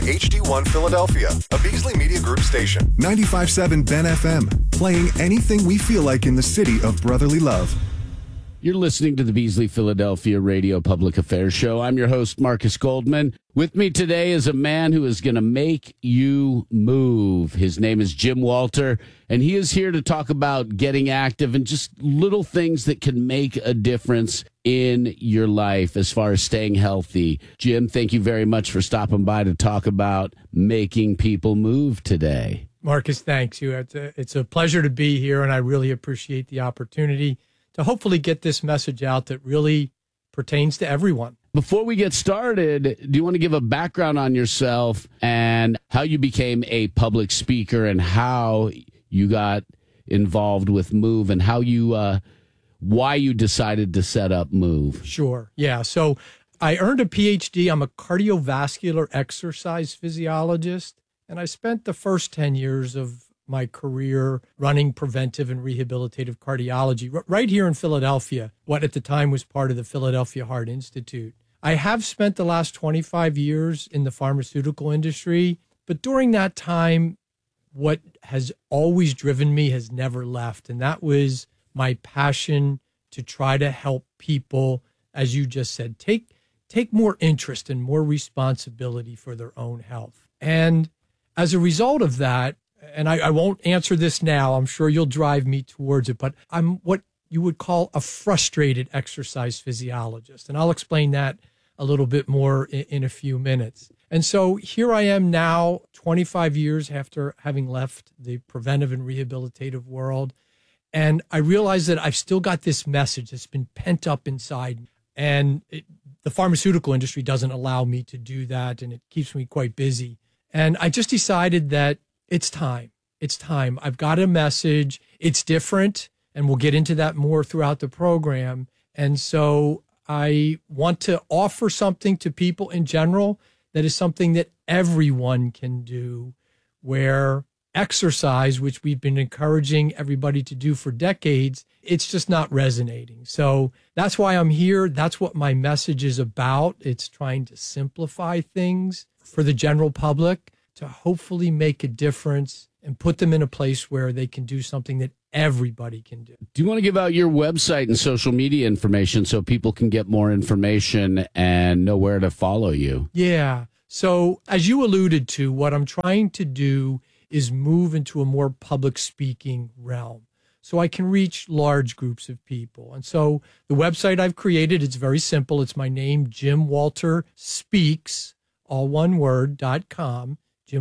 HD1 Philadelphia, a Beasley Media Group station. 95.7 Ben FM, playing anything we feel like in the city of brotherly love. You're listening to the Beasley Philadelphia Radio Public Affairs Show. I'm your host, Marcus Goldman. With me today is a man who is going to make you move. His name is Jim Walter, and he is here to talk about getting active and just little things that can make a difference in your life as far as staying healthy. Jim, thank you very much for stopping by to talk about making people move today. Marcus, thanks you. It's a pleasure to be here, and I really appreciate the opportunity to hopefully get this message out that really pertains to everyone. Before we get started, do you want to give a background on yourself and how you became a public speaker and how you got involved with Move and how you, why you decided to set up Move? Sure. Yeah. So I earned a PhD. I'm a cardiovascular exercise physiologist, and I spent the first 10 years of my career running preventive and rehabilitative cardiology right here in Philadelphia, what at the time was part of the Philadelphia Heart Institute. I have spent the last 25 years in the pharmaceutical industry, but during that time, what has always driven me has never left, and that was my passion to try to help people, as you just said, take more interest and more responsibility for their own health. And as a result of that, and I won't answer this now, I'm sure you'll drive me towards it, but I'm what you would call a frustrated exercise physiologist. And I'll explain that a little bit more in a few minutes. And so here I am now, 25 years after having left the preventive and rehabilitative world. And I realize that I've still got this message that's been pent up inside. And the pharmaceutical industry doesn't allow me to do that, and it keeps me quite busy. And I just decided that it's time. It's time. I've got a message. It's different, and we'll get into that more throughout the program. And so I want to offer something to people in general that is something that everyone can do, where exercise, which we've been encouraging everybody to do for decades, it's just not resonating. So that's why I'm here. That's what my message is about. It's trying to simplify things for the general public to hopefully make a difference and put them in a place where they can do something that everybody can do. Do you want to give out your website and social media information so people can get more information and know where to follow you? Yeah. So as you alluded to, what I'm trying to do is move into a more public speaking realm so I can reach large groups of people. And so the website I've created, it's very simple. It's my name, Jim Walter Speaks, all one word, .com.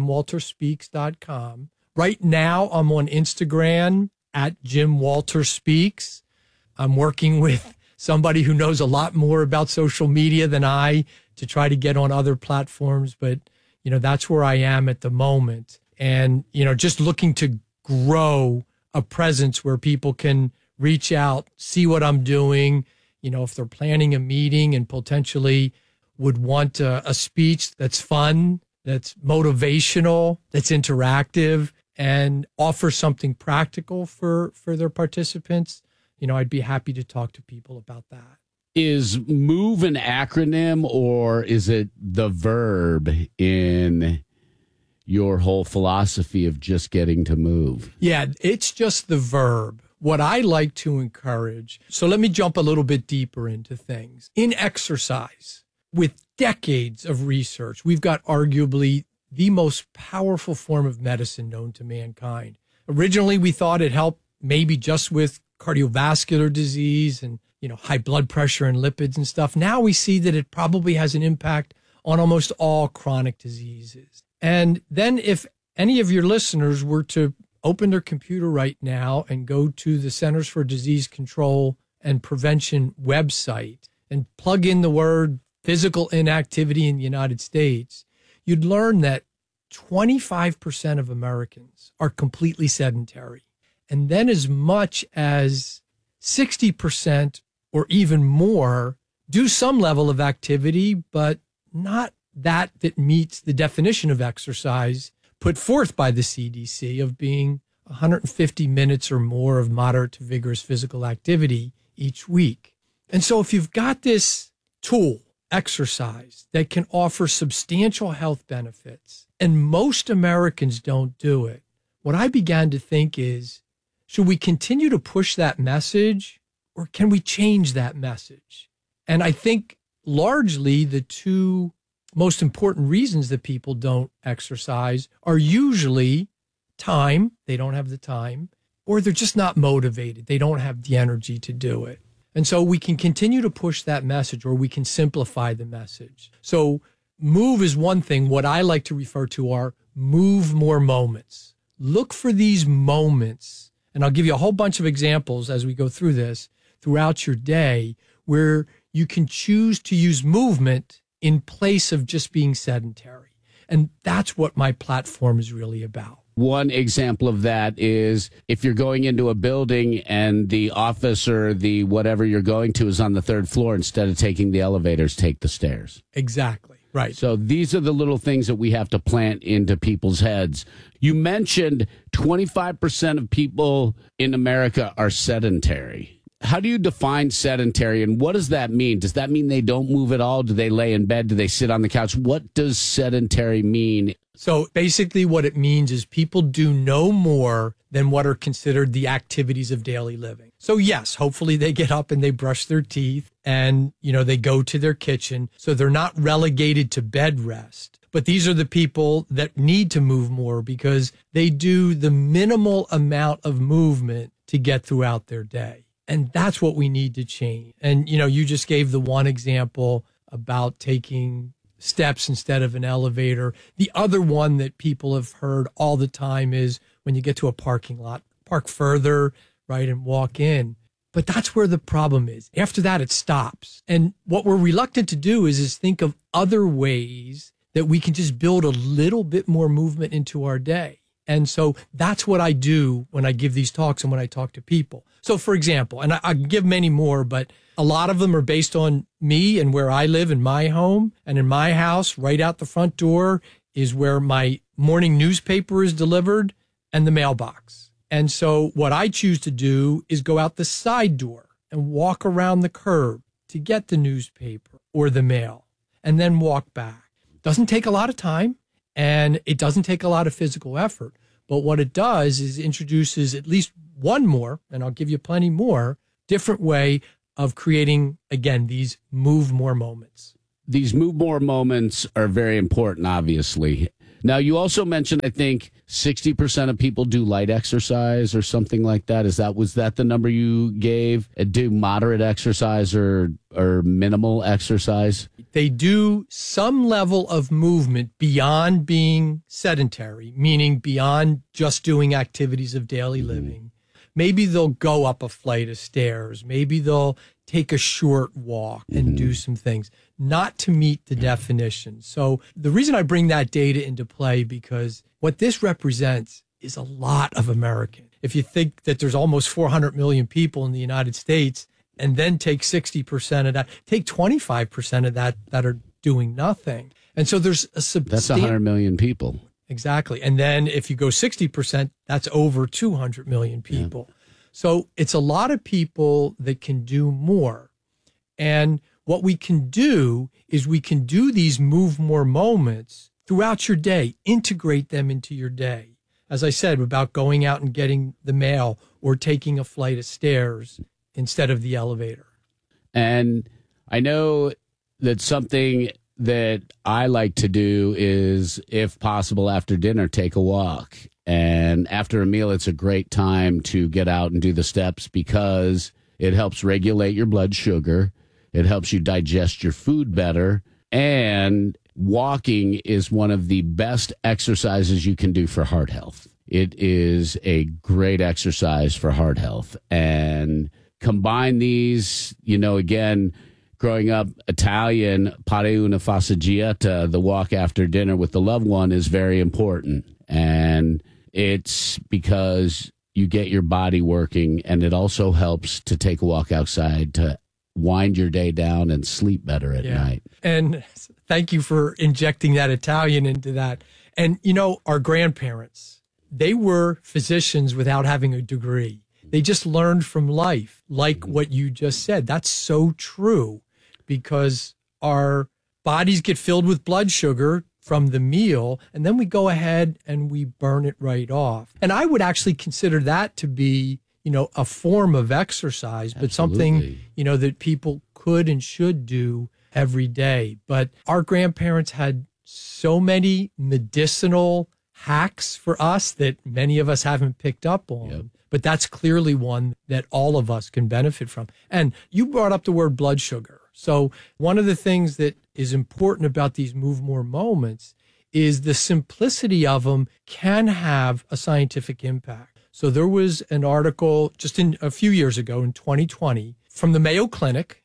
JimWalterSpeaks.com. Right now, I'm on Instagram at Jim Walter Speaks. I'm working with somebody who knows a lot more about social media than I to try to get on other platforms. But, that's where I am at the moment. And, just looking to grow a presence where people can reach out, see what I'm doing, if they're planning a meeting and potentially would want a speech that's fun, that's motivational, that's interactive, and offer something practical for their participants, I'd be happy to talk to people about that. Is MOVE an acronym, or is it the verb in your whole philosophy of just getting to move? Yeah, it's just the verb. What I like to encourage, so let me jump a little bit deeper into things. In exercise, with decades of research, we've got arguably the most powerful form of medicine known to mankind. Originally, we thought it helped maybe just with cardiovascular disease and, high blood pressure and lipids and stuff. Now we see that it probably has an impact on almost all chronic diseases. And then if any of your listeners were to open their computer right now and go to the Centers for Disease Control and Prevention website and plug in the word physical inactivity in the United States, you'd learn that 25% of Americans are completely sedentary. And then as much as 60% or even more do some level of activity, but not that meets the definition of exercise put forth by the CDC of being 150 minutes or more of moderate to vigorous physical activity each week. And so if you've got this tool exercise that can offer substantial health benefits, and most Americans don't do it, what I began to think is, should we continue to push that message, or can we change that message? And I think largely the two most important reasons that people don't exercise are usually time. They don't have the time, or they're just not motivated. They don't have the energy to do it. And so we can continue to push that message, or we can simplify the message. So move is one thing. What I like to refer to are move more moments. Look for these moments. And I'll give you a whole bunch of examples as we go through this throughout your day where you can choose to use movement in place of just being sedentary. And that's what my platform is really about. One example of that is if you're going into a building and the office or the whatever you're going to is on the third floor, instead of taking the elevators, take the stairs. Exactly. Right. So these are the little things that we have to plant into people's heads. You mentioned 25% of people in America are sedentary. How do you define sedentary, and what does that mean? Does that mean they don't move at all? Do they lay in bed? Do they sit on the couch? What does sedentary mean? So basically what it means is people do no more than what are considered the activities of daily living. So yes, hopefully they get up and they brush their teeth and, they go to their kitchen. So they're not relegated to bed rest. But these are the people that need to move more because they do the minimal amount of movement to get throughout their day. And that's what we need to change. And, you just gave the one example about taking steps instead of an elevator. The other one that people have heard all the time is when you get to a parking lot, park further, right, and walk in. But that's where the problem is. After that, it stops. And what we're reluctant to do is think of other ways that we can just build a little bit more movement into our day. And so that's what I do when I give these talks and when I talk to people. So, for example, and I give many more, but a lot of them are based on me and where I live in my home. And in my house, right out the front door is where my morning newspaper is delivered and the mailbox. And so what I choose to do is go out the side door and walk around the curb to get the newspaper or the mail and then walk back. Doesn't take a lot of time and it doesn't take a lot of physical effort. But what it does is introduces at least one more, and I'll give you plenty more, different way of creating, again, these move more moments. These move more moments are very important, obviously. Now, you also mentioned, I think, 60% of people do light exercise or something like that. Was that the number you gave? Do moderate exercise or minimal exercise? They do some level of movement beyond being sedentary, meaning beyond just doing activities of daily living. Maybe they'll go up a flight of stairs. Maybe they'll take a short walk and do some things, not to meet the definition. So the reason I bring that data into play, because what this represents is a lot of Americans. If you think that there's almost 400 million people in the United States, and then take 60% of that, take 25% of that are doing nothing. And so there's a substantial... That's 100 million people. Exactly. And then if you go 60%, that's over 200 million people. Yeah. So it's a lot of people that can do more. And what we can do is we can do these move more moments throughout your day, integrate them into your day. As I said, about going out and getting the mail or taking a flight of stairs instead of the elevator. And I know that something that I like to do is, if possible, after dinner, take a walk. And after a meal, it's a great time to get out and do the steps because it helps regulate your blood sugar. It helps you digest your food better. And walking is one of the best exercises you can do for heart health. It is a great exercise for heart health. And combine these, again, growing up Italian, pare una passeggiata, the walk after dinner with the loved one, is very important. And it's because you get your body working, and it also helps to take a walk outside to wind your day down and sleep better at night. And thank you for injecting that Italian into that. And, our grandparents, they were physicians without having a degree. They just learned from life, like what you just said. That's so true, because our bodies get filled with blood sugar from the meal, and then we go ahead and we burn it right off. And I would actually consider that to be, a form of exercise, but something, that people could and should do every day. But our grandparents had so many medicinal hacks for us that many of us haven't picked up on. Yep. But that's clearly one that all of us can benefit from. And you brought up the word blood sugar. So one of the things that is important about these Move More moments is the simplicity of them can have a scientific impact. So there was an article just a few years ago in 2020 from the Mayo Clinic.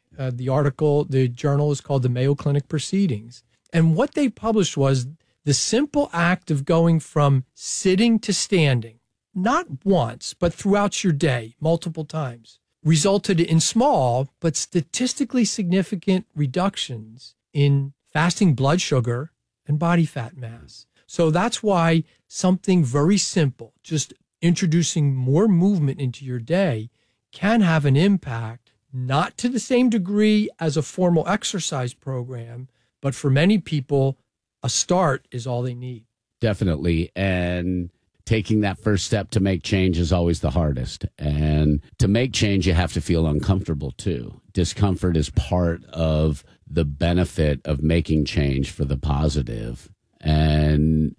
The journal is called the Mayo Clinic Proceedings. And what they published was the simple act of going from sitting to standing, not once, but throughout your day, multiple times, resulted in small but statistically significant reductions in fasting blood sugar and body fat mass. So that's why something very simple, just introducing more movement into your day, can have an impact, not to the same degree as a formal exercise program, but for many people, a start is all they need. Definitely. And taking that first step to make change is always the hardest. And to make change, you have to feel uncomfortable too. Discomfort is part of the benefit of making change for the positive. And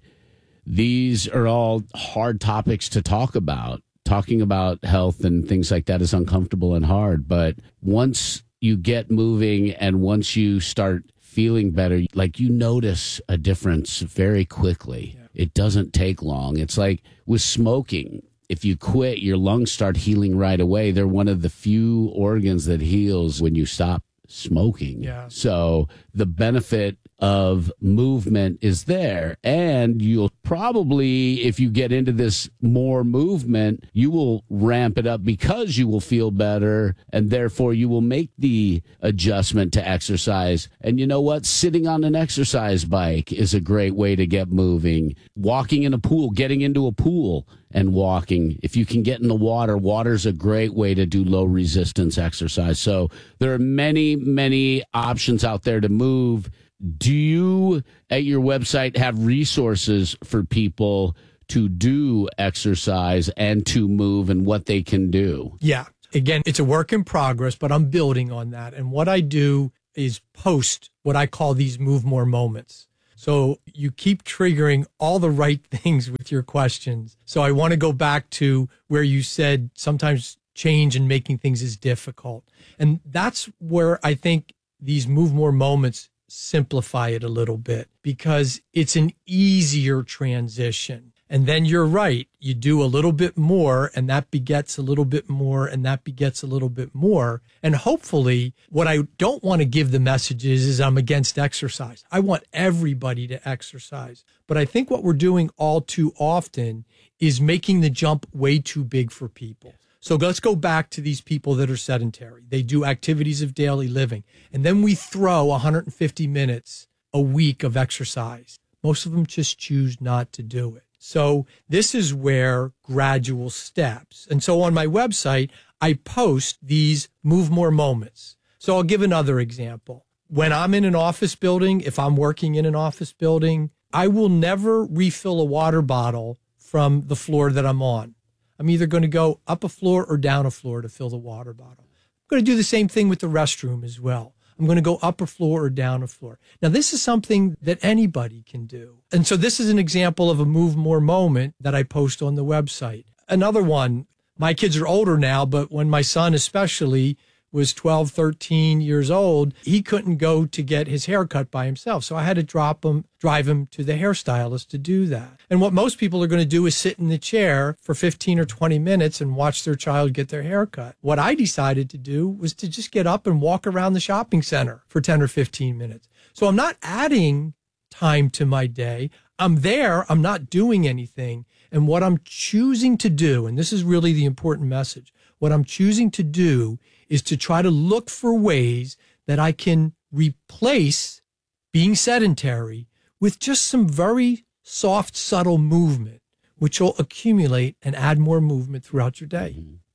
these are all hard topics to talk about. Talking about health and things like that is uncomfortable and hard. But once you get moving and once you start feeling better, like you notice a difference very quickly. Yeah. It doesn't take long. It's like with smoking. If you quit, your lungs start healing right away. They're one of the few organs that heals when you stop smoking. Yeah. So the benefit of movement is there. And you'll probably, if you get into this more movement, you will ramp it up because you will feel better. And therefore you will make the adjustment to exercise. And you know what? Sitting on an exercise bike is a great way to get moving. Walking in a pool, getting into a pool and walking. If you can get in the water, water's a great way to do low resistance exercise. So there are many, many options out there to move. Do you, at your website, have resources for people to do exercise and to move and what they can do? Yeah. Again, it's a work in progress, but I'm building on that. And what I do is post what I call these Move More moments. So you keep triggering all the right things with your questions. So I want to go back to where you said sometimes change and making things is difficult. And that's where I think these Move More moments simplify it a little bit, because it's an easier transition. And then you're right. You do a little bit more and that begets a little bit more and that begets a little bit more. And hopefully what I don't want to give the messages is I'm against exercise. I want everybody to exercise. But I think what we're doing all too often is making the jump way too big for people. So let's go back to these people that are sedentary. They do activities of daily living. And then we throw 150 minutes a week of exercise. Most of them just choose not to do it. So this is where gradual steps. And so on my website, I post these Move More moments. So I'll give another example. When I'm in an office building, if I'm working in an office building, I will never refill a water bottle from the floor that I'm on. I'm either going to go up a floor or down a floor to fill the water bottle. I'm going to do the same thing with the restroom as well. I'm going to go up a floor or down a floor. Now, this is something that anybody can do. And so this is an example of a Move More moment that I post on the website. Another one, my kids are older now, but when my son especially was 12, 13 years old, he couldn't go to get his hair cut by himself. So I had to drive him to the hairstylist to do that. And what most people are going to do is sit in the chair for 15 or 20 minutes and watch their child get their hair cut. What I decided to do was to just get up and walk around the shopping center for 10 or 15 minutes. So I'm not adding time to my day. I'm there. I'm not doing anything. And what I'm choosing to do, and this is really the important message, what I'm choosing to do is to try to look for ways that I can replace being sedentary with just some very soft, subtle movement, which will accumulate and add more movement throughout your day.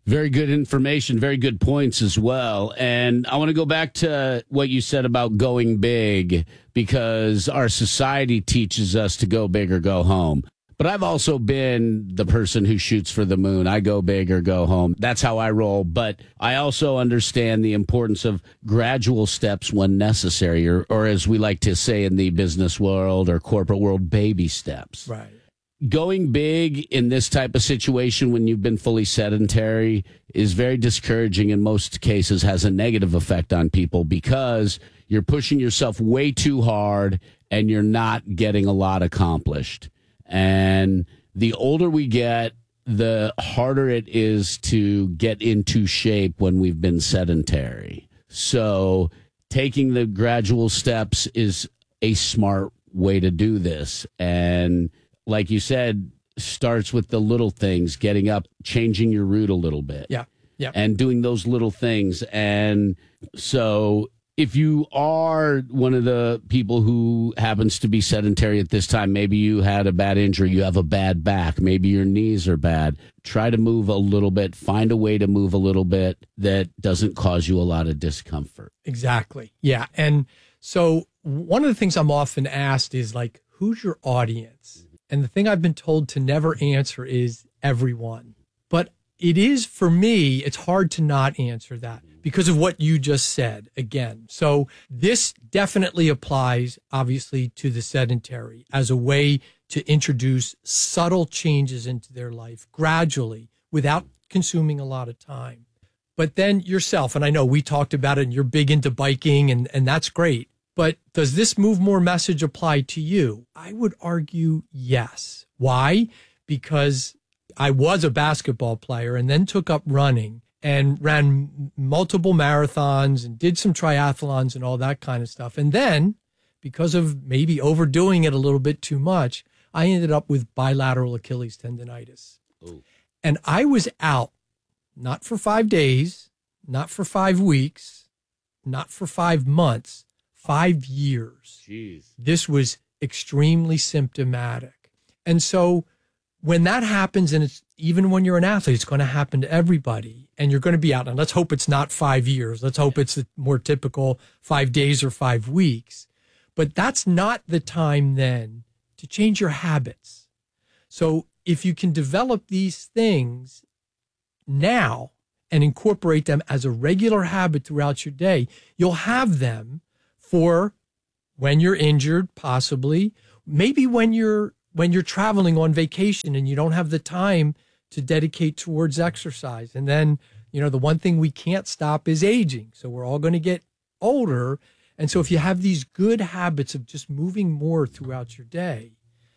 Very good information, very good points as well. And I want to go back to what you said about going big, because our society teaches us to go big or go home. But I've also been the person who shoots for the moon. I go big or go home. That's how I roll. But I also understand the importance of gradual steps when necessary, or as we like to say in the business world or corporate world, baby steps. Right. Going big in this type of situation when you've been fully sedentary is very discouraging. In most cases has a negative effect on people because you're pushing yourself way too hard and you're not getting a lot accomplished. And the older we get, the harder it is to get into shape when we've been sedentary. So taking the gradual steps is a smart way to do this. And like you said, starts with the little things, getting up, changing your route a little bit. Yeah. And doing those little things. And so if you are one of the people who happens to be sedentary at this time, maybe you had a bad injury, you have a bad back, maybe your knees are bad, try to move a little bit, find a way to move a little bit that doesn't cause you a lot of discomfort. Exactly. Yeah. And so one of the things I'm often asked is like, who's your audience? And the thing I've been told to never answer is everyone. But it is, for me, it's hard to not answer that because of what you just said again. So this definitely applies, obviously, to the sedentary as a way to introduce subtle changes into their life gradually without consuming a lot of time. But then yourself, and I know we talked about it and you're big into biking and that's great. But does this Move More message apply to you? I would argue yes. Why? Because I was a basketball player and then took up running and ran multiple marathons and did some triathlons and all that kind of stuff. And then, because of maybe overdoing it a little bit too much, I ended up with bilateral Achilles tendonitis. Ooh. And I was out, not for 5 days, not for 5 weeks, not for 5 months, 5 years. Jeez. This was extremely symptomatic. And so when that happens, and it's even when you're an athlete, it's going to happen to everybody and you're going to be out. And let's hope it's not 5 years. Let's hope it's the more typical 5 days or 5 weeks. But that's not the time then to change your habits. So if you can develop these things now and incorporate them as a regular habit throughout your day, you'll have them for when you're injured, possibly, maybe when you're traveling on vacation and you don't have the time to dedicate towards exercise. And then, the one thing we can't stop is aging. So we're all going to get older. And so if you have these good habits of just moving more throughout your day,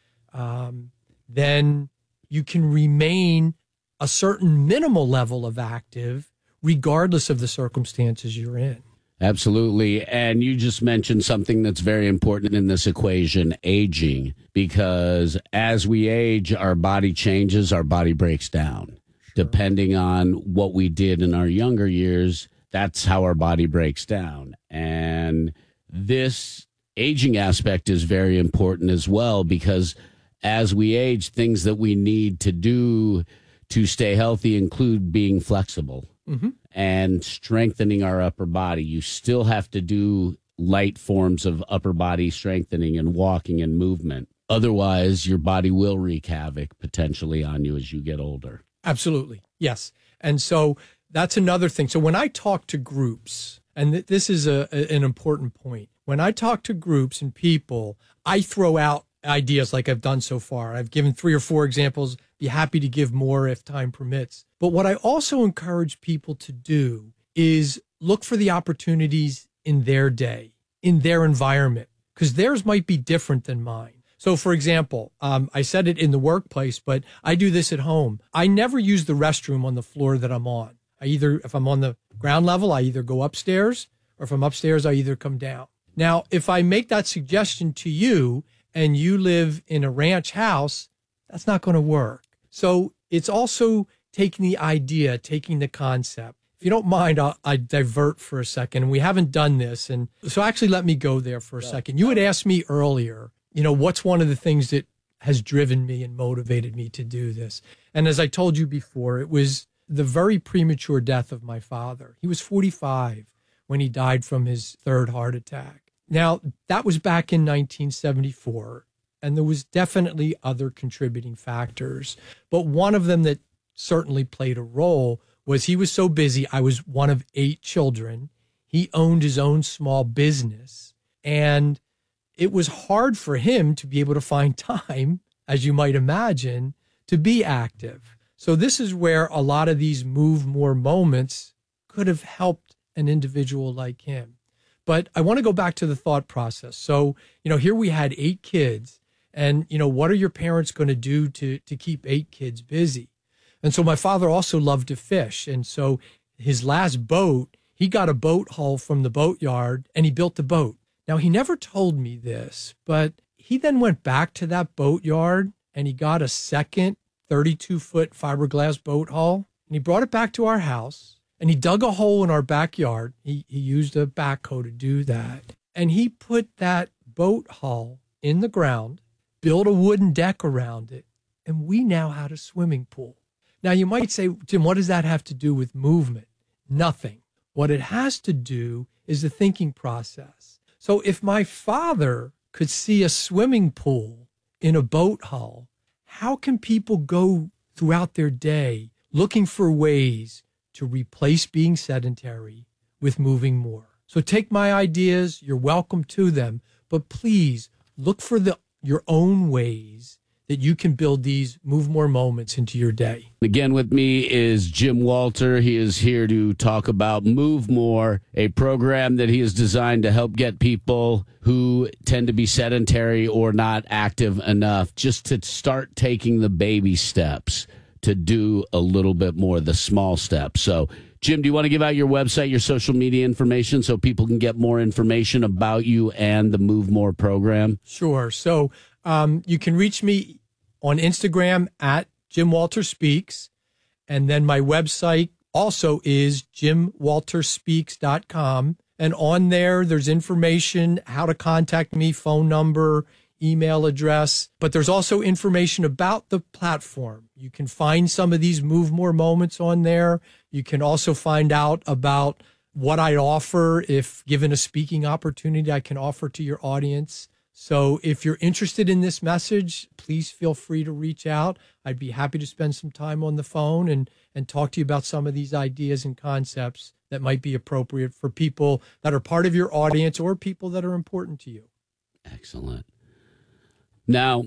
then you can remain a certain minimal level of active regardless of the circumstances you're in. Absolutely. And you just mentioned something that's very important in this equation, aging, because as we age, our body changes, our body breaks down. Sure. Depending on what we did in our younger years, that's how our body breaks down. And this aging aspect is very important as well, because as we age, things that we need to do to stay healthy include being flexible. Mm-hmm. And strengthening our upper body. You still have to do light forms of upper body strengthening and walking and movement. Otherwise, your body will wreak havoc potentially on you as you get older. Absolutely. Yes. And so that's another thing. So when I talk to groups, and this is an important point, when I talk to groups and people, I throw out ideas like I've done so far. I've given 3 or 4 examples, be happy to give more if time permits. But what I also encourage people to do is look for the opportunities in their day, in their environment, because theirs might be different than mine. So, for example, I said it in the workplace, but I do this at home. I never use the restroom on the floor that I'm on. If I'm on the ground level, I either go upstairs, or if I'm upstairs, I either come down. Now, if I make that suggestion to you and you live in a ranch house, that's not going to work. So it's also taking the idea, taking the concept. If you don't mind, I divert for a second. And we haven't done this. And so actually let me go there for a second. You had asked me earlier, what's one of the things that has driven me and motivated me to do this? And as I told you before, it was the very premature death of my father. He was 45 when he died from his third heart attack. Now, that was back in 1974, and there was definitely other contributing factors. But one of them that certainly played a role was he was so busy. I was one of 8 children. He owned his own small business, and it was hard for him to be able to find time, as you might imagine, to be active. So this is where a lot of these move more moments could have helped an individual like him. But I want to go back to the thought process. So, here we had 8 kids, and, what are your parents going to do to keep 8 kids busy? And so my father also loved to fish. And so his last boat, he got a boat hull from the boatyard and he built the boat. Now, he never told me this, but he then went back to that boatyard and he got a second 32-foot fiberglass boat hull, and he brought it back to our house, and he dug a hole in our backyard. He used a backhoe to do that. And he put that boat hull in the ground, built a wooden deck around it, and we now had a swimming pool. Now, you might say, Jim, what does that have to do with movement? Nothing. What it has to do is the thinking process. So if my father could see a swimming pool in a boat hull, how can people go throughout their day looking for ways to replace being sedentary with moving more? So take my ideas, you're welcome to them, but please look for your own ways that you can build these move more moments into your day. Again, with me is Jim Walter. He is here to talk about Move More, a program that he has designed to help get people who tend to be sedentary or not active enough just to start taking the baby steps to do a little bit more, the small steps. So, Jim, do you want to give out your website, your social media information so people can get more information about you and the Move More program? Sure. So you can reach me on Instagram at Jim Walter Speaks. And then my website also is jimwalterspeaks.com. And on there, there's information, how to contact me, phone number, email address. But there's also information about the platform. You can find some of these Move More moments on there. You can also find out about what I offer. If given a speaking opportunity, I can offer to your audience. So if you're interested in this message, please feel free to reach out. I'd be happy to spend some time on the phone and talk to you about some of these ideas and concepts that might be appropriate for people that are part of your audience or people that are important to you. Excellent. Now,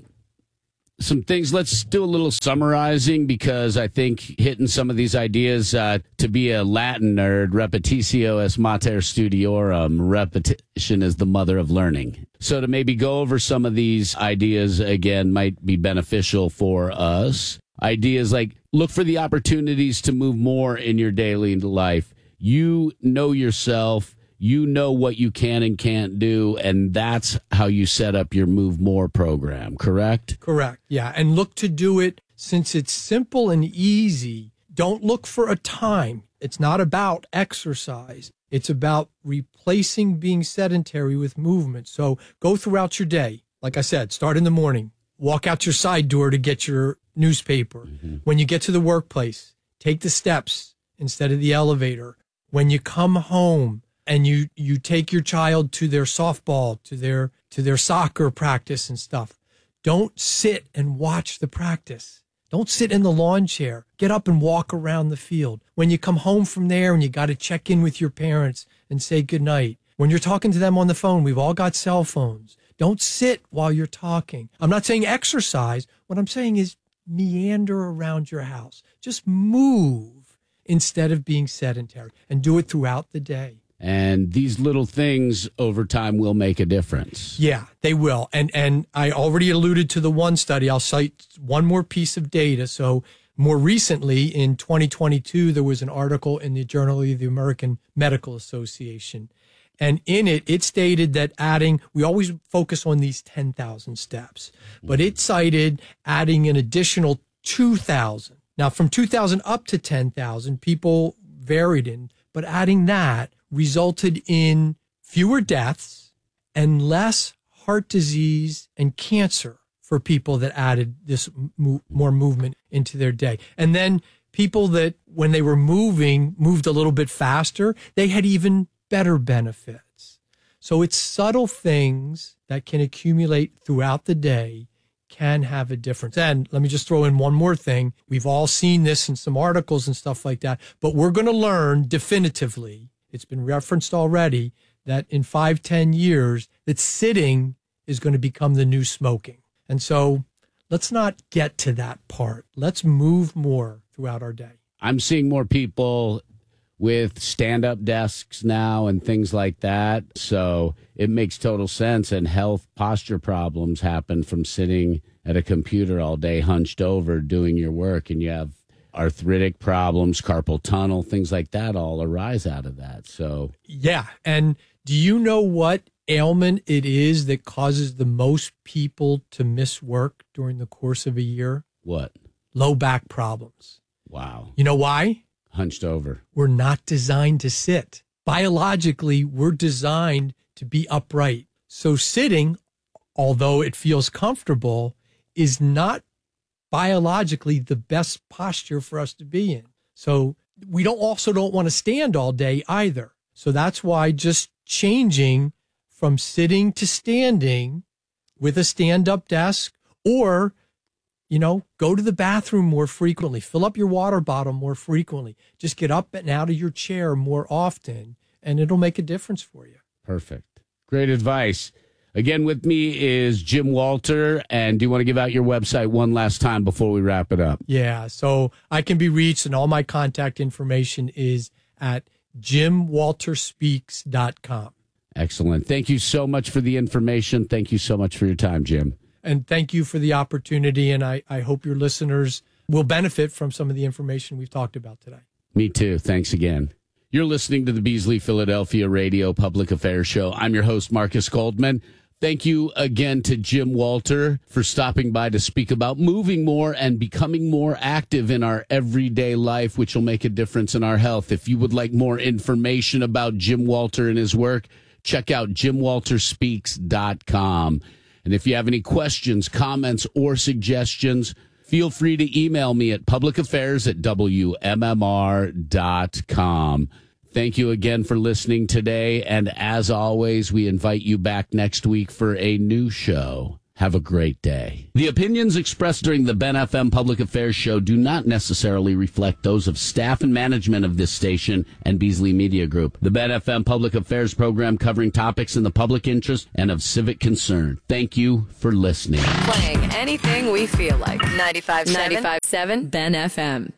some things, let's do a little summarizing, because I think hitting some of these ideas, to be a Latin nerd, repetitio est mater studiorum, repetition is the mother of learning. So to maybe go over some of these ideas again might be beneficial for us. Ideas like look for the opportunities to move more in your daily life. You know yourself. You know what you can and can't do, and that's how you set up your Move More program, correct? Correct, yeah. And look to do it since it's simple and easy. Don't look for a time. It's not about exercise. It's about replacing being sedentary with movement. So go throughout your day. Like I said, start in the morning. Walk out your side door to get your newspaper. Mm-hmm. When you get to the workplace, take the steps instead of the elevator. When you come home, and you take your child to their softball, to their soccer practice and stuff, don't sit and watch the practice. Don't sit in the lawn chair. Get up and walk around the field. When you come home from there and you got to check in with your parents and say goodnight. When you're talking to them on the phone, we've all got cell phones. Don't sit while you're talking. I'm not saying exercise. What I'm saying is meander around your house. Just move instead of being sedentary, and do it throughout the day. And these little things over time will make a difference. Yeah, they will. And I already alluded to the one study. I'll cite one more piece of data. So more recently, in 2022, there was an article in the Journal of the American Medical Association. And in it, it stated that we always focus on these 10,000 steps, but it cited adding an additional 2,000. Now, from 2,000 up to 10,000, people varied in, but adding that resulted in fewer deaths and less heart disease and cancer for people that added this more movement into their day. And then people that when they were moved a little bit faster, they had even better benefits. So it's subtle things that can accumulate throughout the day can have a difference. And let me just throw in one more thing. We've all seen this in some articles and stuff like that, but we're going to learn definitively, it's been referenced already, that in 5-10 years, that sitting is going to become the new smoking. And so let's not get to that part. Let's move more throughout our day. I'm seeing more people with stand-up desks now and things like that. So it makes total sense. And health posture problems happen from sitting at a computer all day, hunched over, doing your work. And you have arthritic problems, carpal tunnel, things like that all arise out of that. So yeah. And do you know what ailment it is that causes the most people to miss work during the course of a year? What? Low back problems. Wow. You know why? Hunched over. We're not designed to sit. Biologically, we're designed to be upright. So sitting, although it feels comfortable, is not biologically the best posture for us to be in. So we don't want to stand all day either. So that's why just changing from sitting to standing with a stand-up desk, or go to the bathroom more frequently, fill up your water bottle more frequently, just get up and out of your chair more often, and it'll make a difference for you. Perfect. Great advice. Again, with me is Jim Walter. And do you want to give out your website one last time before we wrap it up? Yeah, so I can be reached, and all my contact information is at jimwalterspeaks.com. Excellent. Thank you so much for the information. Thank you so much for your time, Jim. And thank you for the opportunity, and I hope your listeners will benefit from some of the information we've talked about today. Me too. Thanks again. You're listening to the Beasley Philadelphia Radio Public Affairs Show. I'm your host, Marcus Goldman. Thank you again to Jim Walter for stopping by to speak about moving more and becoming more active in our everyday life, which will make a difference in our health. If you would like more information about Jim Walter and his work, check out jimwalterspeaks.com. And if you have any questions, comments, or suggestions, feel free to email me at publicaffairs@wmmr.com. Thank you again for listening today. And as always, we invite you back next week for a new show. Have a great day. The opinions expressed during the Ben FM Public Affairs Show do not necessarily reflect those of staff and management of this station and Beasley Media Group. The Ben FM Public Affairs program covering topics in the public interest and of civic concern. Thank you for listening. Playing anything we feel like. 95.7 Ben FM.